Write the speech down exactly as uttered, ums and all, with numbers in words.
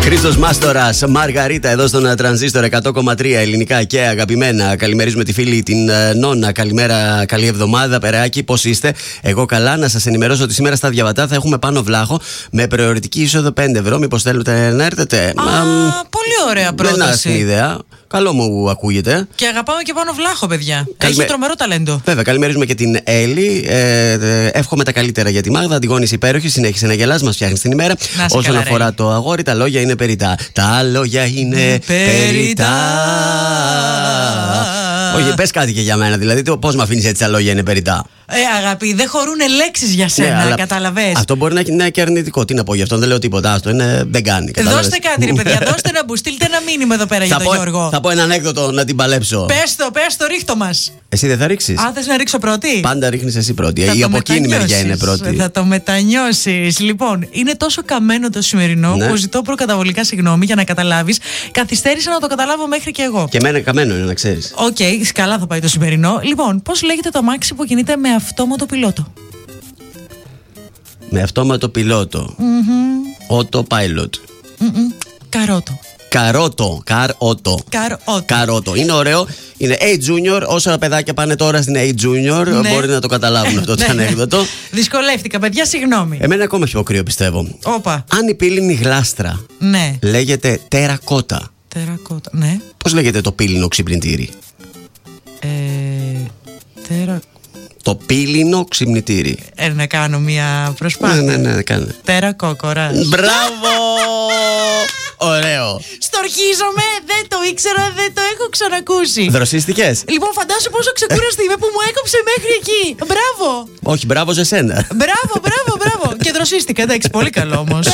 Χρήστος Μάστορας, Μαργαρίτα εδώ στον Τρανζίστορ εκατό κόμμα τρία ελληνικά και αγαπημένα. Καλημερίζουμε τη φίλη την Νόνα. Καλημέρα, καλή εβδομάδα, Περάκι. Πώς είστε? Εγώ καλά. Να σας ενημερώσω ότι σήμερα στα Διαβατά θα έχουμε πάνω βλάχο με προαιρετική είσοδο πέντε ευρώ. Μήπως θέλετε να έρθετε? Α, Μα, πολύ ωραία πρόταση. Δεν άσχημη ιδέα. Καλό μου ακούγεται. Και αγαπάμε και πάνω βλάχο, παιδιά. Καλημέ... Έχει τρομερό ταλέντο. Βέβαια, καλημερίζουμε και την Έλλη. Ε, ε, εύχομαι τα καλύτερα για τη Μάγδα. Αντιγόνης υπέροχη. Συνέχισε να γελάς, μας φτιάχνει την ημέρα. Όσον καλά, αφορά ρε. το αγόρι, τα λόγια είναι περιτά. Τα λόγια είναι περιτά. Όχι, πες κάτι και για μένα. Δηλαδή, πώς με αφήνεις έτσι, τα λόγια είναι περιτά? Ε, αγάπη, δεν χωρούν λέξεις για σένα, ναι, κατάλαβες. Αυτό μπορεί να είναι και αρνητικό. Τι να πω γι' αυτό, δεν λέω τίποτα. Αυτό είναι, δεν κάνει. Κατάλαβες. Δώστε κάτι, ρε παιδιά, δώστε ένα μπου. Στείλτε ένα μήνυμα εδώ πέρα θα για τον πω, Γιώργο. Θα πω ένα ανέκδοτο να την παλέψω. Πες το, πες το, ρίχτω μας. Εσύ δεν θα ρίξεις? Α, θες να ρίξω πρώτη? Πάντα ρίχνεις εσύ πρώτη. Η από εκείνη μεριά είναι πρώτη. Θα το μετανιώσεις. Λοιπόν, είναι τόσο καμένο το σημερινό, ναι, που ζητώ προκαταβολικά συγγνώμη για να καταλάβεις. Καθυστέρησα να το καταλάβω μέχρι και εγώ. Και εμένα καμένο είναι, να ξέρεις. Οκ, okay, καλά θα πάει το σημερινό. Λοιπόν, πώς λέγεται το αμάξι που κινείται με αυτόματο πιλότο? Με αυτόματο πιλότο. Mm-hmm. Autopilot. Mm-mm. Καρότο. Καρότο. Καρότο. Καρότο. Καρότο. Είναι ωραίο. Είναι A Junior. Όσα παιδάκια πάνε τώρα στην A Junior, ναι, μπορεί να το καταλάβουν αυτό το ανέκδοτο. Δυσκολεύτηκα, παιδιά, συγγνώμη. Εμένα ακόμα χυποκρύο, πιστεύω. Όπα. Αν η πύληνη γλάστρα, ναι, λέγεται τερακότα. Τερακότα, ναι. Πώς λέγεται το πύληνο ξυπνητήρι? Ε, τερα... Το πύληνο ξυπνητήρι. Ε, να κάνω μια προσπάθεια. Ναι, ναι, ναι, κάνε. Τερακόκορα. Μπράβο! Ωραίο. Στορχίζομαι, δεν το ήξερα, δεν το έχω ξανακούσει. Δροσίστηκες? Λοιπόν, φαντάσου πόσο ξεκούραστη είμαι που μου έκοψε μέχρι εκεί. Μπράβο. Όχι, μπράβο σε σένα. Μπράβο, μπράβο, μπράβο. Και δροσίστηκα, εντάξει, πολύ καλό όμως.